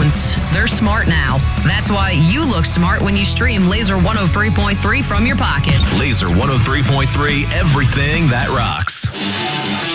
phones. They're smart now. That's why you look smart when you stream Laser 103.3 from your pocket. Laser 103.3, everything that rocks.